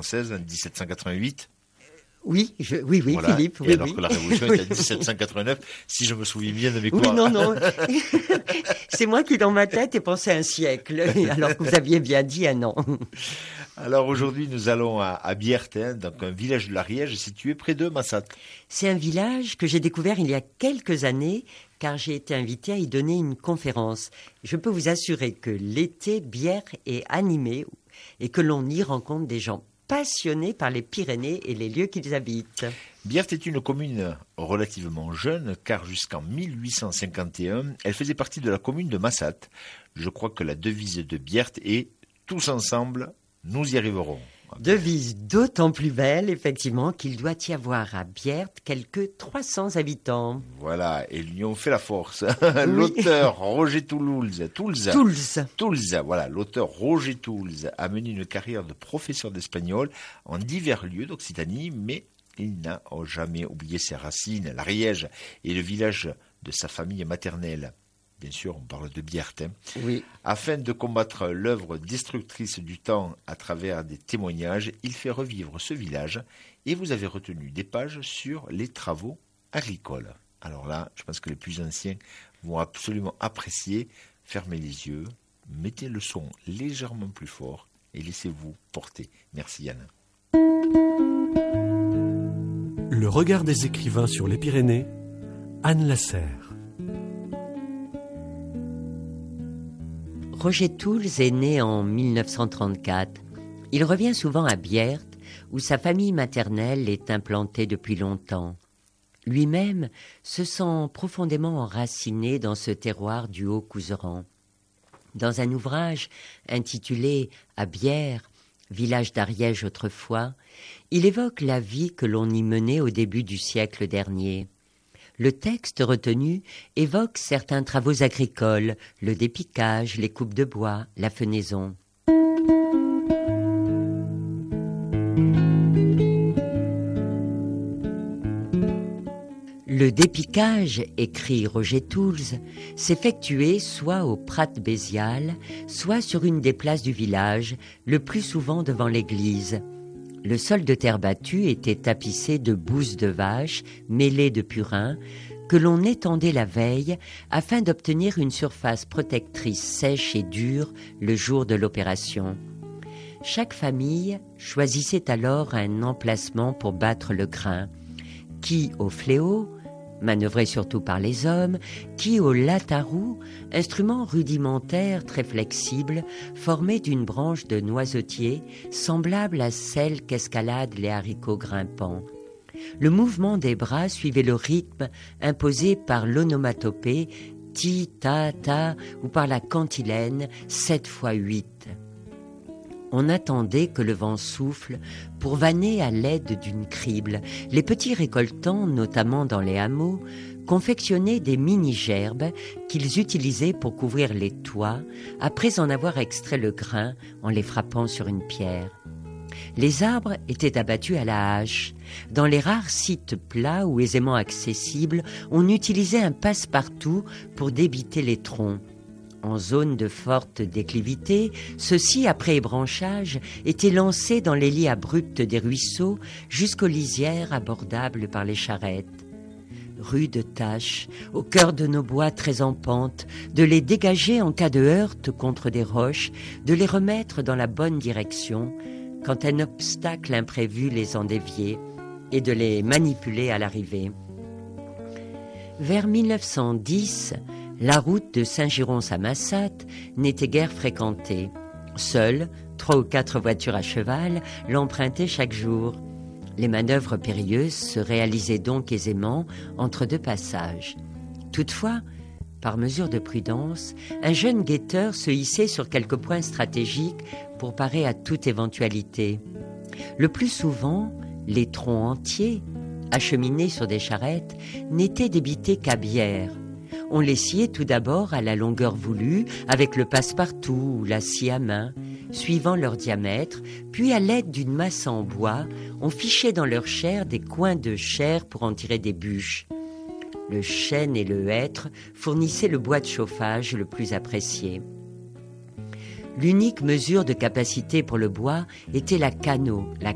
française, en 1788. Oui, oui, Voilà. Philippe. Et Oui, alors oui. que la Révolution était en 1789, si je me souviens bien de mes Oui, cours. non. C'est moi qui, dans ma tête, ai pensé un siècle, alors que vous aviez bien dit un an. Alors aujourd'hui, nous allons à Bierte, donc un village de l'Ariège situé près de Massat. C'est un village que j'ai découvert il y a quelques années, car j'ai été invitée à y donner une conférence. Je peux vous assurer que l'été, Bière est animé et que l'on y rencontre des gens passionnés par les Pyrénées et les lieux qu'ils habitent. Bierte est une commune relativement jeune, car jusqu'en 1851, elle faisait partie de la commune de Massat. Je crois que la devise de Bierte est « Tous ensemble, nous y arriverons ». Devise d'autant plus belle, effectivement, qu'il doit y avoir à Bierte quelques 300 habitants. Voilà, et l'union fait la force. L'auteur Roger Toulouse, voilà, l'auteur Roger Toulouse a mené une carrière de professeur d'espagnol en divers lieux d'Occitanie, mais il n'a jamais oublié ses racines, l'Ariège et le village de sa famille maternelle. Bien sûr, on parle de Bierte. Oui. Afin de combattre l'œuvre destructrice du temps à travers des témoignages, il fait revivre ce village et vous avez retenu des pages sur les travaux agricoles. Alors là, je pense que les plus anciens vont absolument apprécier. Fermez les yeux, mettez le son légèrement plus fort et laissez-vous porter. Merci Yann. Le regard des écrivains sur les Pyrénées, Anne Lasserre. Roger Toulouse est né en 1934. Il revient souvent à Bierte, où sa famille maternelle est implantée depuis longtemps. Lui-même se sent profondément enraciné dans ce terroir du Haut-Couserans. Dans un ouvrage intitulé « À Bière, village d'Ariège autrefois », il évoque la vie que l'on y menait au début du siècle dernier. Le texte retenu évoque certains travaux agricoles, le dépiquage, les coupes de bois, la fenaison. Le dépiquage, écrit Roger Toulouse, s'effectuait soit au Prat Bézial, soit sur une des places du village, le plus souvent devant l'église. Le sol de terre battue était tapissé de bousses de vache mêlées de purin que l'on étendait la veille afin d'obtenir une surface protectrice sèche et dure le jour de l'opération. Chaque famille choisissait alors un emplacement pour battre le grain, qui au fléau, manœuvré surtout par les hommes, qui au latarou, instrument rudimentaire très flexible, formé d'une branche de noisetier, semblable à celle qu'escaladent les haricots grimpants. Le mouvement des bras suivait le rythme imposé par l'onomatopée ti, ta, ta ou par la cantilène 7 x 8. On attendait que le vent souffle pour vanner à l'aide d'une crible. Les petits récoltants, notamment dans les hameaux, confectionnaient des mini-gerbes qu'ils utilisaient pour couvrir les toits après en avoir extrait le grain en les frappant sur une pierre. Les arbres étaient abattus à la hache. Dans les rares sites plats ou aisément accessibles, on utilisait un passe-partout pour débiter les troncs. En zone de forte déclivité, ceux-ci, après ébranchage, étaient lancés dans les lits abrupts des ruisseaux jusqu'aux lisières abordables par les charrettes. Rude tâche, au cœur de nos bois très en pente, de les dégager en cas de heurte contre des roches, de les remettre dans la bonne direction, quand un obstacle imprévu les en déviait, et de les manipuler à l'arrivée. Vers 1910, la route de Saint-Girons à Massat n'était guère fréquentée. Seules 3 ou 4 voitures à cheval l'empruntaient chaque jour. Les manœuvres périlleuses se réalisaient donc aisément entre 2 passages. Toutefois, par mesure de prudence, un jeune guetteur se hissait sur quelques points stratégiques pour parer à toute éventualité. Le plus souvent, les troncs entiers, acheminés sur des charrettes, n'étaient débités qu'à bière. On les sciait tout d'abord à la longueur voulue, avec le passe-partout ou la scie à main, suivant leur diamètre, puis à l'aide d'une masse en bois, on fichait dans leur chair des coins de chair pour en tirer des bûches. Le chêne et le hêtre fournissaient le bois de chauffage le plus apprécié. L'unique mesure de capacité pour le bois était la cano, la